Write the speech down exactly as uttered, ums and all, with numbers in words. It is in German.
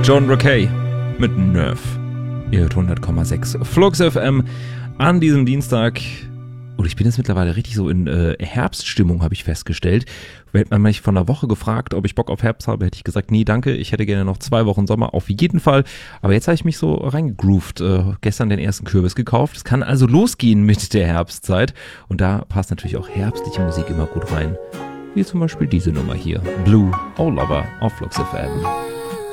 John Rockey mit Nerve. Ihr hört hundert Komma sechs Flux F M an diesem Dienstag. Und ich bin jetzt mittlerweile richtig so in äh, Herbststimmung, habe ich festgestellt. Hätte man mich von einer Woche gefragt, ob ich Bock auf Herbst habe, hätte ich gesagt, nee, danke, ich hätte gerne noch zwei Wochen Sommer, auf jeden Fall. Aber jetzt habe ich mich so reingegroovt, äh, gestern den ersten Kürbis gekauft. Es kann also losgehen mit der Herbstzeit. Und da passt natürlich auch herbstliche Musik immer gut rein. Wie zum Beispiel diese Nummer hier, Blue, Oh Lover auf Flux F M.